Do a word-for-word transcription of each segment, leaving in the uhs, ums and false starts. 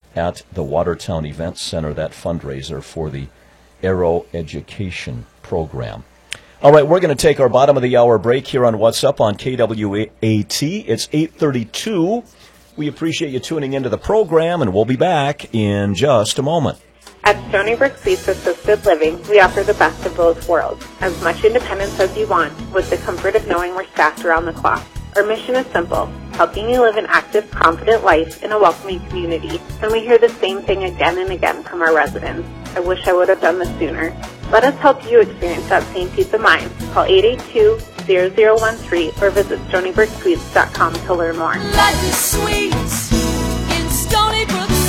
at the Watertown Event Center, that fundraiser for the Arrow Education Program. All right, we're going to take our bottom of the hour break here on What's Up on K W A T. It's eight thirty-two. We appreciate you tuning into the program, and we'll be back in just a moment. At Stony Brook Suites Assisted Living, we offer the best of both worlds. As much independence as you want, with the comfort of knowing we're staffed around the clock. Our mission is simple, helping you live an active, confident life in a welcoming community. And we hear the same thing again and again from our residents. I wish I would have done this sooner. Let us help you experience that same peace of mind. Call eight eight two, zero zero one three or visit stony brook suites dot com to learn more. Life is sweet in Stony Brook Suites.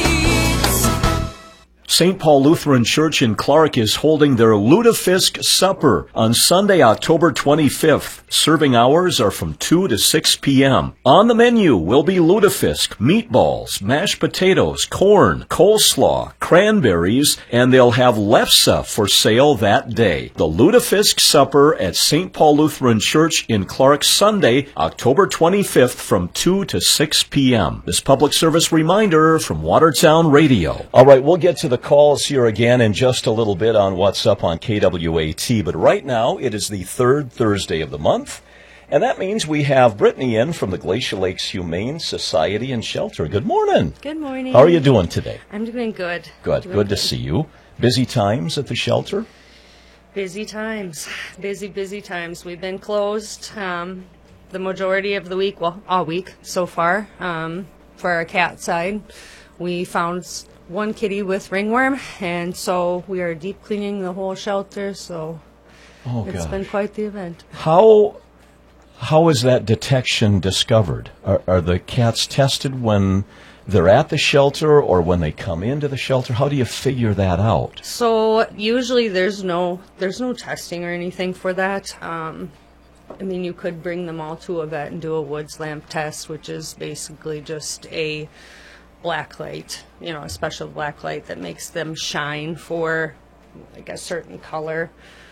Saint Paul Lutheran Church in Clark is holding their Lutefisk Supper on Sunday, October twenty-fifth. Serving hours are from two to six p.m. On the menu will be lutefisk, meatballs, mashed potatoes, corn, coleslaw, cranberries, and they'll have lefse for sale that day. The Lutefisk Supper at Saint Paul Lutheran Church in Clark, Sunday, October twenty-fifth from two to six p.m. This public service reminder from Watertown Radio. All right, we'll get to the calls here again in just a little bit on What's Up on K W A T, but right now it is the third Thursday of the month, and that means we have Brittany in from the Glacial Lakes Humane Society and Shelter. Good morning. Good morning. How are you doing today? I'm doing good. Good. Doing good to good. see you. Busy times at the shelter? Busy times. Busy, busy times. We've been closed um, the majority of the week, well, all week so far, um, for our cat side. We found one kitty with ringworm, and so we are deep cleaning the whole shelter, so Oh, it's gosh. been quite the event. How how is that detection discovered? Are, are the cats tested when they're at the shelter or when they come into the shelter? How do you figure that out? So usually there's no there's no testing or anything for that. Um, I mean, you could bring them all to a vet and do a Woods lamp test, which is basically just a black light, you know, a special black light that makes them shine for like a certain color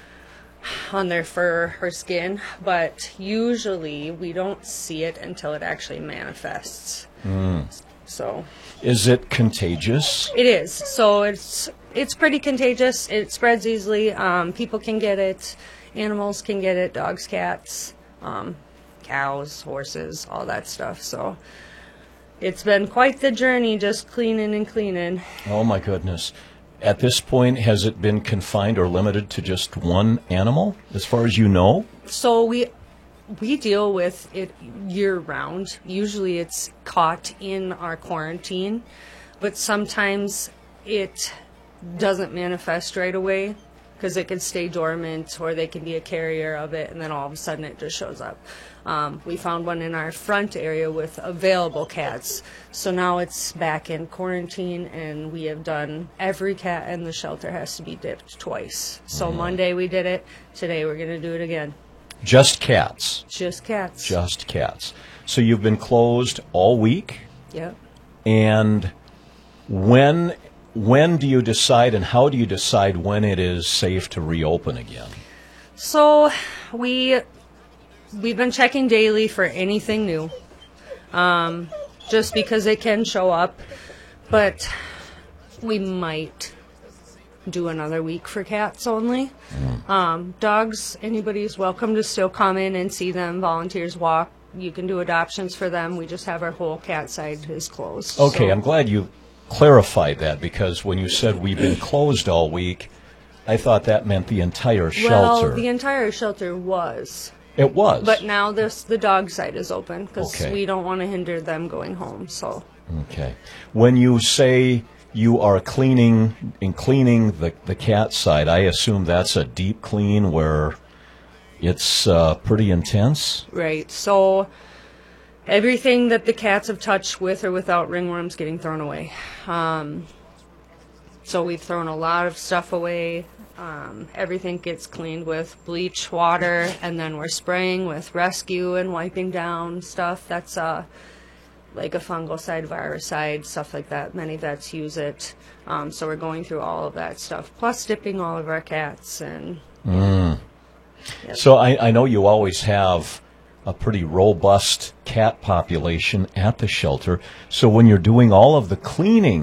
on their fur or skin. But usually we don't see it until it actually manifests. Mm. So Is it contagious? it is. So it's it's pretty contagious. It spreads easily. Um, people can get it. Animals can get it. Dogs, cats, um, cows, horses, all that stuff. So it's been quite the journey just cleaning and cleaning. Oh, my goodness. At this point, has it been confined or limited to just one animal, as far as you know? So we we deal with it year round. Usually it's caught in our quarantine, but sometimes it doesn't manifest right away because it can stay dormant or they can be a carrier of it, and then all of a sudden it just shows up. Um, we found one in our front area with available cats, so now it's back in quarantine, and we have done every cat in the shelter has to be dipped twice. So Mm. Monday we did it. Today we're going to do it again. Just cats. Just cats. Just cats. So you've been closed all week, Yep. and when when do you decide, and how do you decide when it is safe to reopen again? So we we've been checking daily for anything new, um, just because they can show up. But we might do another week for cats only. Mm. Um, dogs, anybody's welcome to still come in and see them. Volunteers walk. You can do adoptions for them. We just have our whole cat side is closed. Okay, so. I'm glad you clarified that, because when you said we've been closed all week, I thought that meant the entire shelter. Well, the entire shelter was. It was. But now this the dog side is open because Okay. we don't want to hinder them going home. So Okay. When you say you are cleaning and cleaning the, the cat side, I assume that's a deep clean where it's uh, pretty intense? right, so everything that the cats have touched with or without ringworms getting thrown away. Um, so we've thrown a lot of stuff away. Um, everything gets cleaned with bleach water, and then we're spraying with rescue and wiping down stuff that's uh, like a fungicide, viricide, stuff like that. Many vets use it. Um, so we're going through all of that stuff, plus dipping all of our cats. And Mm. Yep. So I, I know you always have a pretty robust cat population at the shelter. So when you're doing all of the cleaning